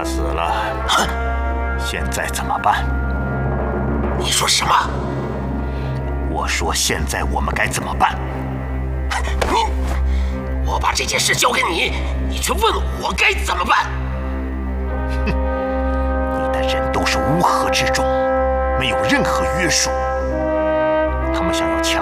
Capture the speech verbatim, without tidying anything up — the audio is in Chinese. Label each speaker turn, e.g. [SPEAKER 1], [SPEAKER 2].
[SPEAKER 1] 死了，现在怎么办？
[SPEAKER 2] 你说什么？
[SPEAKER 1] 我说现在我们该怎么办？
[SPEAKER 2] 你，我把这件事交给你，你却问我该怎么办？
[SPEAKER 1] 哼，你的人都是乌合之众，没有任何约束。他们想要强